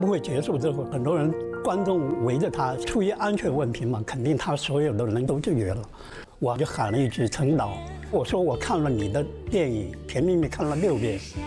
不会结束之后，很多人观众围着他，出于安全问题嘛，肯定他所有的人都拒绝了。我就喊了一句：“陈导，我说我看了你的电影《甜蜜蜜》看了6遍。”